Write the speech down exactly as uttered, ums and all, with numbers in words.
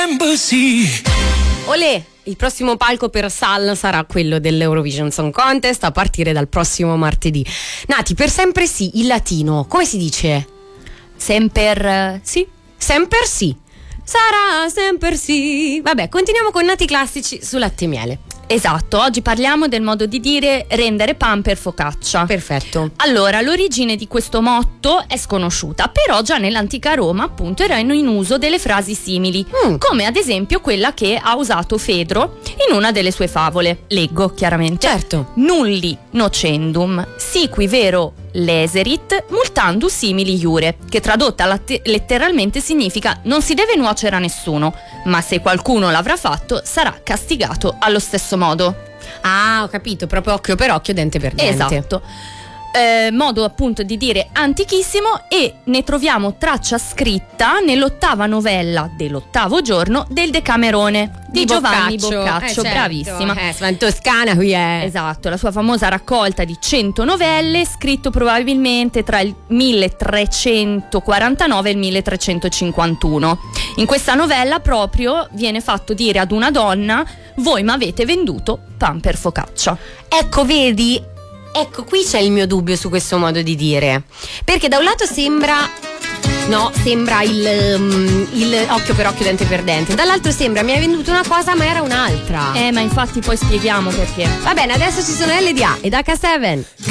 Olè, il prossimo palco per Sal sarà quello dell'Eurovision Song Contest a partire dal prossimo martedì. Nati, per sempre sì, il latino, come si dice? Semper sì. Semper sì. Sarà sempre sì. Vabbè, continuiamo con Nati classici su latte e miele. Esatto, oggi parliamo del modo di dire rendere pan per focaccia. Perfetto. Allora, l'origine di questo motto è sconosciuta, però già nell'antica Roma appunto erano in uso delle frasi simili, mm. come ad esempio quella che ha usato Fedro in una delle sue favole. Leggo chiaramente. Certo. Nulli nocendum, siqui vero leserit multandus simili iure, che tradotta latte- letteralmente significa non si deve nuocere a nessuno, ma se qualcuno l'avrà fatto sarà castigato allo stesso modo. Ah, ho capito, proprio occhio per occhio, dente per dente. Esatto. Eh, modo appunto di dire antichissimo, e ne troviamo traccia scritta nell'ottava novella dell'ottavo giorno del Decamerone di, di Giovanni Boccaccio, Boccaccio eh, certo. bravissima. Eh, in Toscana qui è. Esatto, la sua famosa raccolta di cento novelle, scritto probabilmente tra il milletrecentoquarantanove e il milletrecentocinquantuno. In questa novella proprio viene fatto dire ad una donna: voi m'avete venduto pan per focaccia. Ecco, vedi? Ecco, qui c'è il mio dubbio su questo modo di dire, perché da un lato sembra no, sembra il, um, il occhio per occhio, dente per dente, dall'altro sembra mi hai venduto una cosa ma era un'altra. Eh, ma infatti poi spieghiamo perché. Va bene, adesso ci sono L D A ed acca sette.